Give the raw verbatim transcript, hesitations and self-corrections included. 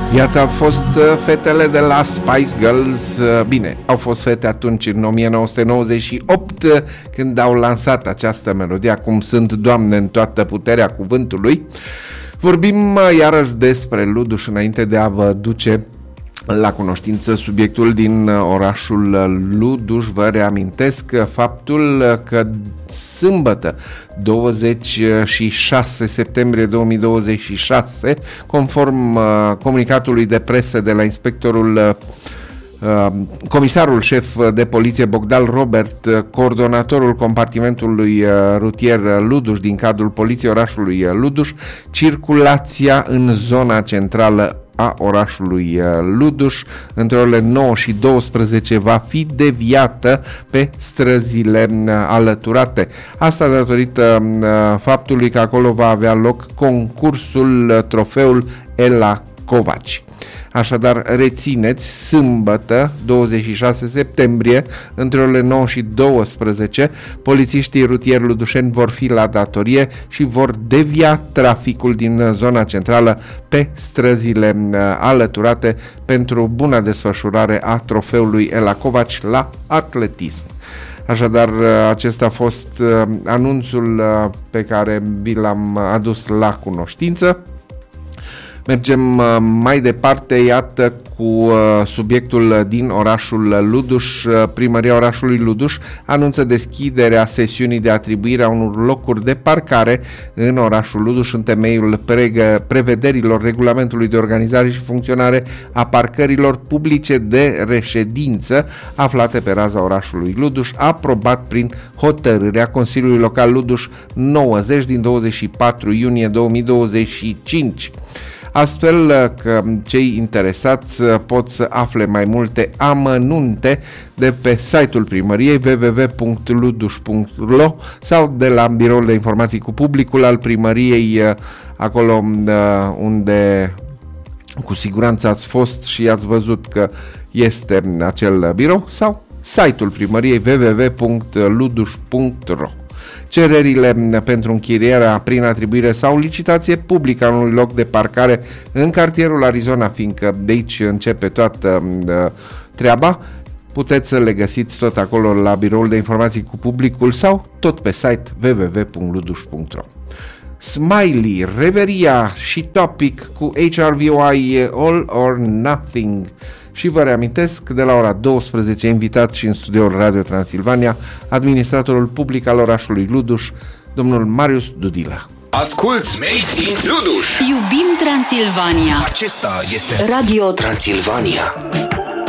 Iată, au fost fetele de la Spice Girls. Bine, au fost fete atunci în nouăsprezece nouăzeci și opt, când au lansat această melodie. Acum sunt doamne în toată puterea cuvântului. Vorbim iarăși despre Luduș înainte de a vă duce la cunoștință subiectul din orașul Luduș. Vă reamintesc faptul că sâmbătă douăzeci și șase septembrie două mii douăzeci și șase, conform comunicatului de presă de la inspectorul comisarul șef de poliție Bogdan Robert, coordonatorul compartimentului rutier Luduș din cadrul poliției orașului Luduș, circulația în zona centrală a orașului Luduș între orele nouă și douăsprezece va fi deviată pe străzile alăturate. Asta datorită faptului că acolo va avea loc concursul trofeul Ela Covaci. Așadar, rețineți, sâmbătă, douăzeci și șase septembrie, între orele nouă și douăsprezece, polițiștii rutieri ludușeni vor fi la datorie și vor devia traficul din zona centrală pe străzile alăturate pentru buna desfășurare a trofeului Ela Covaci la atletism. Așadar, acesta a fost anunțul pe care vi l-am adus la cunoștință. Mergem mai departe, iată, cu subiectul din orașul Luduș. Primăria orașului Luduș anunță deschiderea sesiunii de atribuire a unor locuri de parcare în orașul Luduș în temeiul prevederilor regulamentului de organizare și funcționare a parcărilor publice de reședință aflate pe raza orașului Luduș, aprobat prin hotărârea Consiliului Local Luduș nouăzeci din douăzeci și patru iunie două mii douăzeci și cinci. Astfel că cei interesați pot să afle mai multe amănunte de pe site-ul primăriei w w w punct luduș punct r o sau de la biroul de informații cu publicul al primăriei, acolo unde cu siguranță ați fost și ați văzut că este acel birou, sau site-ul primăriei w w w punct luduș punct r o. Cererile pentru închirierea prin atribuire sau licitație publică a unui loc de parcare în cartierul Arizona, fiindcă de aici începe toată uh, treaba, puteți să le găsiți tot acolo la biroul de informații cu publicul sau tot pe site w w w punct luduș punct r o. Smiley, Reveria și Topic cu H R V O I All or Nothing. Și vă reamintesc, de la ora douăsprezece, invitat și în studioul Radio Transilvania, administratorul public al orașului Luduș, domnul Marius Dudilă. Asculți Made in Luduș! Iubim Transilvania! Acesta este Radio Transilvania!